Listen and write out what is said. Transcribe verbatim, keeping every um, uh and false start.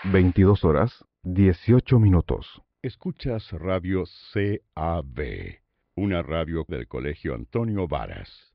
veintidós horas, dieciocho minutos. Escuchas Radio C A B, una radio del Colegio Antonio Varas.